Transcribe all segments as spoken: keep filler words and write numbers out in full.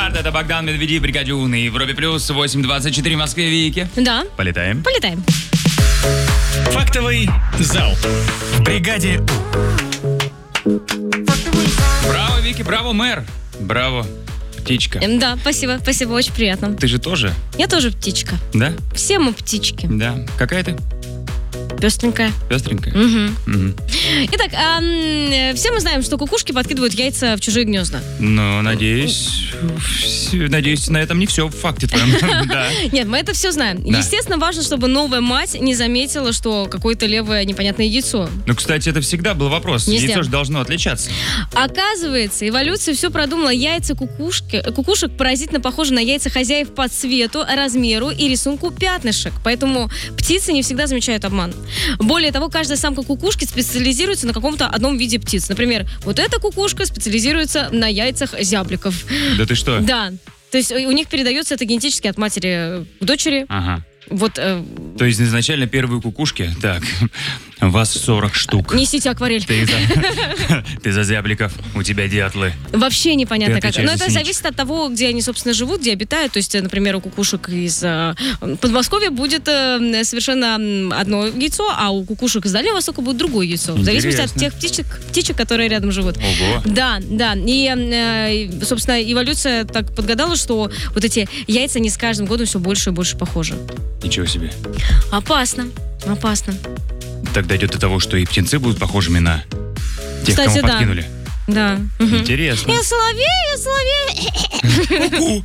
старт. Это Богдан Медведев, бригаде У на Европе плюс. восемь двадцать четыре в Москве, Вики. Да. Полетаем. Полетаем. Фактовый зал в бригаде У. Браво, Вики, браво, мэр. Браво, птичка. Да, спасибо, спасибо, очень приятно. Ты же тоже? Я тоже птичка. Да? Все мы птички. Да. Какая ты? Пестренькая. Пестренькая? Угу. Угу. Итак, а, м, все мы знаем, что кукушки подкидывают яйца в чужие гнезда. Ну, надеюсь, вс- надеюсь, на этом не все в факте твоем. Да. Нет, мы это все знаем. Да. Естественно, важно, чтобы новая мать не заметила, что какое-то левое непонятное яйцо. Ну, кстати, это всегда был вопрос. Нельзя. Яйцо же должно отличаться. Оказывается, эволюция все продумала. Яйца кукушки, кукушек поразительно похожи на яйца хозяев по цвету, размеру и рисунку пятнышек. Поэтому птицы не всегда замечают обман. Более того, каждая самка кукушки специализируется на каком-то одном виде птиц. Например, вот эта кукушка специализируется на яйцах зябликов. Да ты что? Да. То есть у них передается это генетически от матери к дочери. Ага. Вот э, То есть изначально первые кукушки, так, вас сорок штук. несите акварель. Ты за, ты за зябликов, у тебя дятлы. Вообще непонятно Ты как. отвечаешь Но за это синичек. зависит от того, где они, собственно, живут, где обитают. То есть, например, у кукушек из э, Подмосковья будет э, совершенно м, одно яйцо, а у кукушек из Дальнего Востока будет другое яйцо. В зависимости от Интересно. тех птичек, птичек, которые рядом живут. Ого. Да, да. И, э, собственно, эволюция так подгадала, что вот эти яйца, они с каждым годом все больше и больше похожи. Ничего себе. Опасно. Опасно. Так дойдет до того, что и птенцы будут похожими на тех, Кстати, кому да. подкинули. Да. Мгм. Интересно. Я соловей, я соловей. Ку-ку.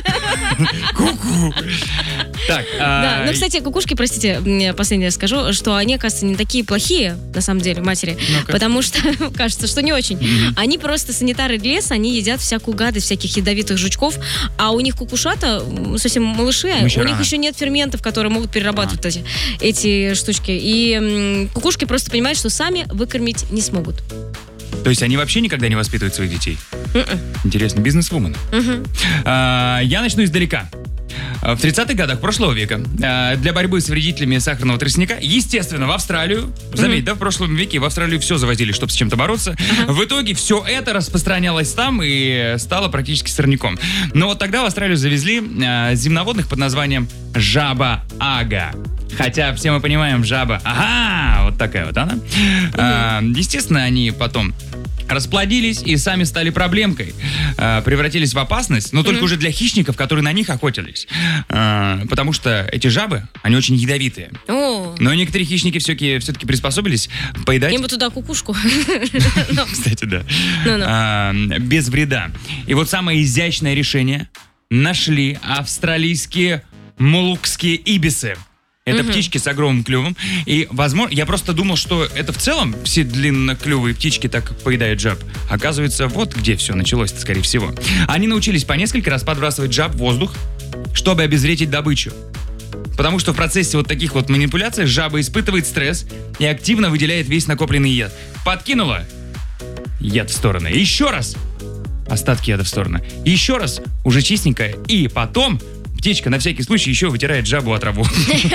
Ку-ку. Так, Да, а, ну, кстати, кукушки, простите, м, последнее скажу, что они, оказывается, не такие плохие, на самом деле, матери, Ну-ка. потому что, кажется, что не очень. Они просто санитары леса, они едят всякую гадость, всяких ядовитых жучков, а у них кукушата, м, совсем малыши, Им еще у них рано. еще нет ферментов, которые могут перерабатывать эти, эти штучки. И м, кукушки просто понимают, что сами выкормить не смогут. то есть они вообще никогда не воспитывают своих детей? Мгм. Интересно, бизнес-вумен. Мгм. А, я начну издалека. А, В тридцатых годах прошлого века а, для борьбы с вредителями сахарного тростника, естественно, в Австралию, заметь, да, в прошлом веке в Австралию все завозили, чтобы с чем-то бороться. В итоге все это распространялось там и стало практически сорняком. Но вот тогда в Австралию завезли а, земноводных под названием жаба-ага. Хотя все мы понимаем, жаба, ага, вот такая вот она. А, естественно, они потом расплодились и сами стали проблемкой. А, превратились в опасность, но только уже для хищников, которые на них охотились. А, потому что эти жабы, они очень ядовитые. О, Но некоторые хищники все-таки, все-таки приспособились поедать. им бы туда кукушку. Кстати, да. Ну-ну. А, без вреда. И вот самое изящное решение нашли австралийские молукские ибисы. Это птички с огромным клювом. И, возможно, я просто думал, что это в целом все длинноклювые птички так поедают жаб. Оказывается, вот где все началось, скорее всего. Они научились по несколько раз подбрасывать жаб в воздух, чтобы обезвредить добычу. Потому что в процессе вот таких вот манипуляций жаба испытывает стресс и активно выделяет весь накопленный яд. Подкинула яд в сторону. Еще раз остатки яда в сторону. Еще раз уже чистенькая. И потом птичка на всякий случай еще вытирает жабу от траву.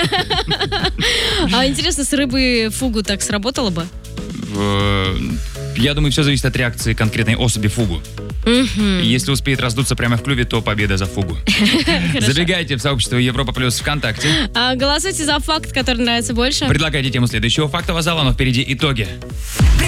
А интересно, с рыбы фугу так сработало бы? Э, Я думаю, все зависит от реакции конкретной особи фугу. Мгм. Если успеет раздуться прямо в клюве, то победа за фугу. Забегайте в сообщество Европа Плюс ВКонтакте. А, голосуйте за факт, который нравится больше. Предлагайте тему следующего фактового зала, но впереди итоги.